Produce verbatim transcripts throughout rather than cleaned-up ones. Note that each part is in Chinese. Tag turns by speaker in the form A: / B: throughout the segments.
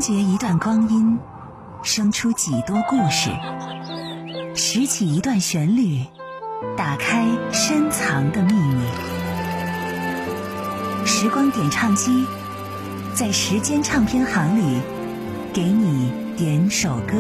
A: 结一段光阴，生出几多故事；拾起一段旋律，打开深藏的秘密。时光点唱机，在时间唱片行里，给你点首歌。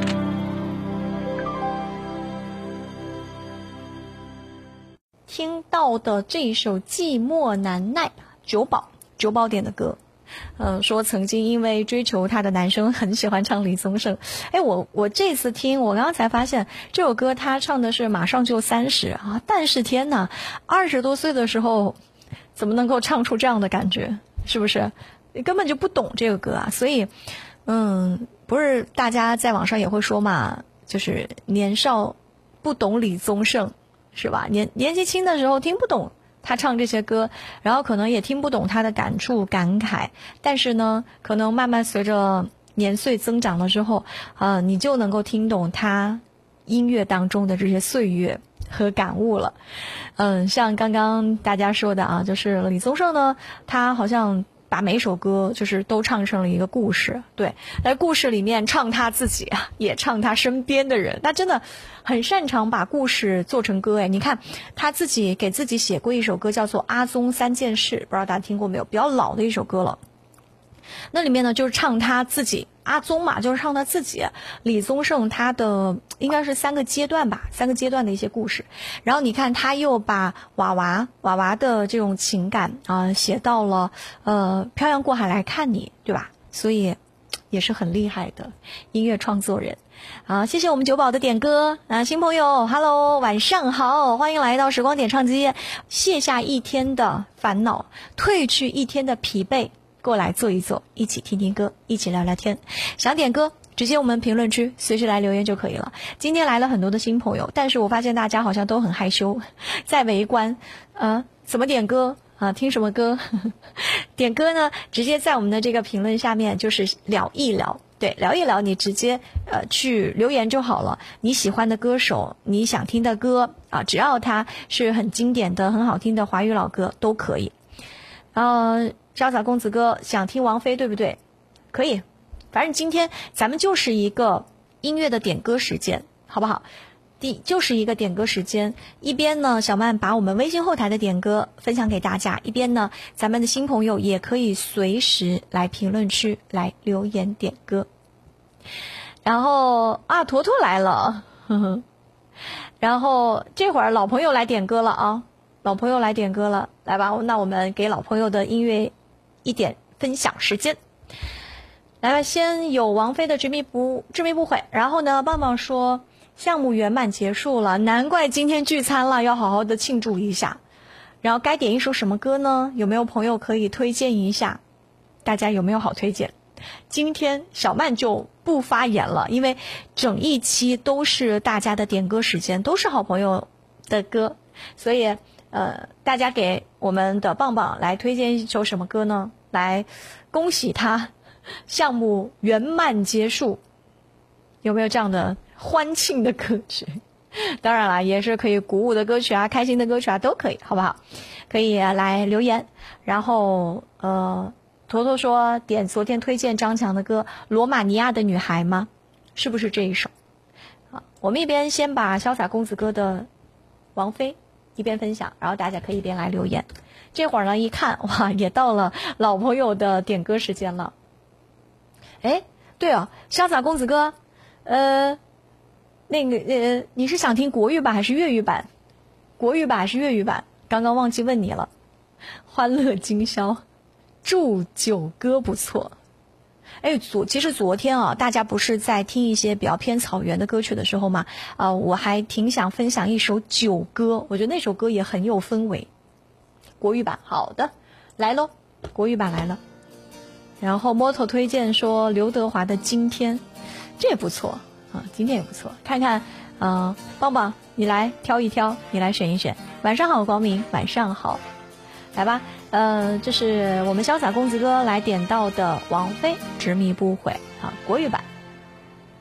B: 听到的这一首《寂寞难耐》，九宝九宝点的歌。嗯、呃，说曾经因为追求他的男生很喜欢唱李宗盛。哎，我我这次听，我刚刚才发现这首歌他唱的是马上就三十啊，但是天哪，二十多岁的时候怎么能够唱出这样的感觉？是不是？你根本就不懂这个歌啊！所以，嗯，不是大家在网上也会说嘛，就是年少不懂李宗盛，是吧？年年纪轻的时候听不懂他唱这些歌，然后可能也听不懂他的感触感慨，但是呢，可能慢慢随着年岁增长了之后，呃，你就能够听懂他音乐当中的这些岁月和感悟了。嗯，像刚刚大家说的啊，就是李宗盛呢，他好像把每首歌就是都唱成了一个故事，对，在故事里面唱他自己啊，也唱他身边的人，他真的很擅长把故事做成歌。哎，你看他自己给自己写过一首歌，叫做《阿宗三件事》，不知道大家听过没有？比较老的一首歌了。那里面呢，就是唱他自己，阿宗嘛，就是唱他自己。李宗盛他的应该是三个阶段吧，三个阶段的一些故事。然后你看，他又把娃娃娃娃的这种情感啊、呃、写到了呃漂洋过海来看你，对吧？所以也是很厉害的音乐创作人。好，谢谢我们九宝的点歌啊，新朋友 ，Hello， 晚上好，欢迎来到时光点唱机，卸下一天的烦恼，褪去一天的疲惫。过来坐一坐，一起听听歌，一起聊聊天。想点歌，直接我们评论区随时来留言就可以了。今天来了很多的新朋友，但是我发现大家好像都很害羞，在围观，呃，怎么点歌啊？听什么歌？点歌呢？直接在我们的这个评论下面就是聊一聊。对，聊一聊，你直接呃去留言就好了。你喜欢的歌手，你想听的歌啊，只要它是很经典的、很好听的华语老歌都可以。呃。潇洒公子哥想听王菲对不对？可以，反正今天咱们就是一个音乐的点歌时间，好不好？第就是一个点歌时间，一边呢小曼把我们微信后台的点歌分享给大家，一边呢咱们的新朋友也可以随时来评论区来留言点歌。然后啊，坨坨来了，呵呵，然后这会儿老朋友来点歌了啊，老朋友来点歌了，来吧，那我们给老朋友的音乐一点分享时间。来吧，先有王菲的执迷不执迷不悔，然后呢棒棒说项目圆满结束了，难怪今天聚餐了，要好好的庆祝一下。然后该点一首什么歌呢？有没有朋友可以推荐一下？大家有没有好推荐？今天小曼就不发言了，因为整一期都是大家的点歌时间，都是好朋友的歌，所以呃，大家给我们的棒棒来推荐一首什么歌呢？来恭喜他项目圆满结束，有没有这样的欢庆的歌曲？当然啦，也是可以鼓舞的歌曲啊，开心的歌曲啊，都可以，好不好？可以来留言。然后呃，坨坨说点昨天推荐张强的歌《罗马尼亚的女孩》吗？是不是这一首？啊，我们一边先把潇洒公子哥的王菲一边分享，然后大家可以一边来留言。这会儿呢一看，哇，也到了老朋友的点歌时间了。哎，对哦，潇洒公子哥，呃，那个呃，你是想听国语版还是粤语版？国语版还是粤语版？刚刚忘记问你了。欢乐今宵，祝酒歌不错。哎，昨其实昨天啊，大家不是在听一些比较偏草原的歌曲的时候嘛，啊、呃，我还挺想分享一首酒歌，我觉得那首歌也很有氛围。国语版，好的，来喽，国语版来了。然后摩托推荐说刘德华的《今天》，这也不错啊，今天也不错，看看，呃，棒棒，你来挑一挑，你来选一选。晚上好，光明，晚上好，来吧。呃，这是我们潇洒公子哥来点到的王菲《执迷不悔》啊，国语版。